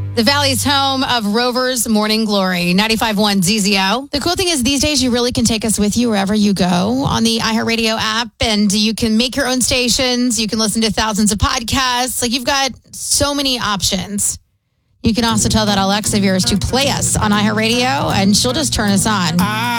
The Valley's home of Rover's Morning Glory, 95.1 ZZO. The cool thing is these days you really can take us with you wherever you go on the iHeartRadio app, and you can make your own stations. You can listen to thousands of podcasts. Like, you've got so many options. You can also tell that Alexa of yours to play us on iHeartRadio, and she'll just turn us on.